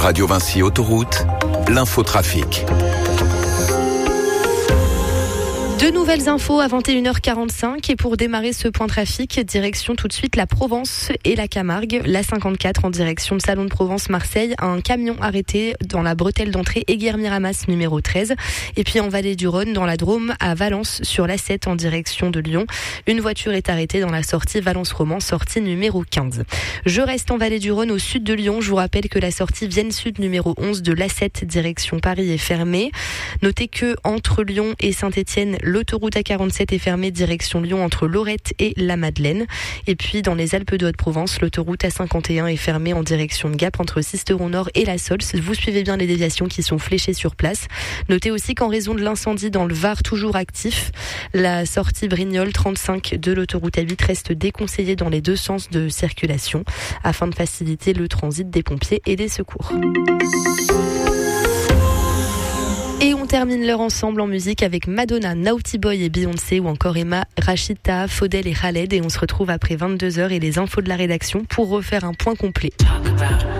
Radio Vinci Autoroute, l'infotrafic. De nouvelles infos à 21h45 et pour démarrer ce point trafic, direction tout de suite la Provence et la Camargue. La 54 en direction de Salon de Provence-Marseille, un camion arrêté dans la bretelle d'entrée Aiguière-Miramas numéro 13. Et puis en Vallée du Rhône, dans la Drôme, à Valence sur la 7 en direction de Lyon. Une voiture est arrêtée dans la sortie Valence-Roman, sortie numéro 15. Je reste en Vallée du Rhône au sud de Lyon. Je vous rappelle que la sortie Vienne Sud numéro 11 de l'A7 direction Paris est fermée. Notez que entre Lyon et Saint-Étienne, l'autoroute A47 est fermée direction Lyon entre Lorette et la Madeleine. Et puis dans les Alpes de Haute-Provence, l'autoroute A51 est fermée en direction de Gap entre Sisteron-Nord et La Sols. Vous suivez bien les déviations qui sont fléchées sur place. Notez aussi qu'en raison de l'incendie dans le Var toujours actif, la sortie Brignoles 35 de l'autoroute A8 reste déconseillée dans les deux sens de circulation afin de faciliter le transit des pompiers et des secours. Et on termine l'heure ensemble en musique avec Madonna, Naughty Boy et Beyoncé ou encore Emma, Rachida, Faudel et Khaled. Et on se retrouve après 22h et les infos de la rédaction pour refaire un point complet.